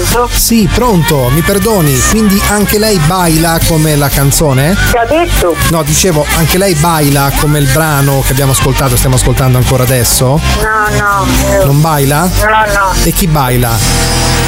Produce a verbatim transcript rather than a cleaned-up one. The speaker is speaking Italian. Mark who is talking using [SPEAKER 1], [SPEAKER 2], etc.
[SPEAKER 1] Pronto?
[SPEAKER 2] Sì, pronto, mi perdoni, quindi anche lei baila come la canzone?
[SPEAKER 1] Che ha detto?
[SPEAKER 2] No, dicevo, anche lei baila come il brano che abbiamo ascoltato, stiamo ascoltando ancora adesso?
[SPEAKER 1] No, no.
[SPEAKER 2] Non baila?
[SPEAKER 1] No, no.
[SPEAKER 2] E chi baila?